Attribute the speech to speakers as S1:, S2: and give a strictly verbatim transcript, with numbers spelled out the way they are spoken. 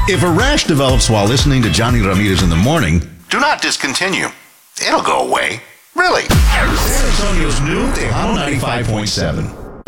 S1: If a rash develops while listening to Johnny Ramirez in the morning, do not discontinue. It'll go away. Really. San Antonio's new Tejano ninety-five point seven.